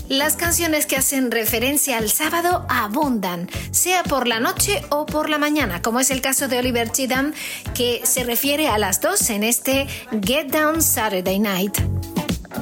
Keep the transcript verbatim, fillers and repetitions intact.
Las canciones que hacen referencia al sábado abundan, sea por la noche o por la mañana, como es el caso de Oliver Cheatham, que se refiere a las dos en este Get Down Saturday Night.